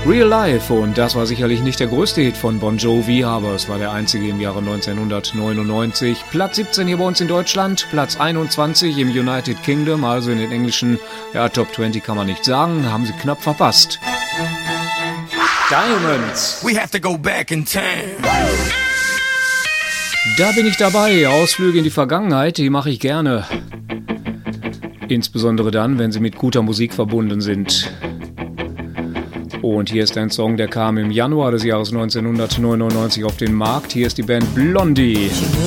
Real Life, und das war sicherlich nicht der größte Hit von Bon Jovi, aber es war der einzige im Jahre 1999. Platz 17 hier bei uns in Deutschland, Platz 21 im United Kingdom, also in den englischen, ja, Top 20 kann man nicht sagen, haben sie knapp verpasst. Diamonds. We have to go back in time. Da bin ich dabei. Ausflüge in die Vergangenheit, die mache ich gerne. Insbesondere dann, wenn sie mit guter Musik verbunden sind. Und hier ist ein Song, der kam im Januar des Jahres 1999 auf den Markt. Hier ist die Band Blondie.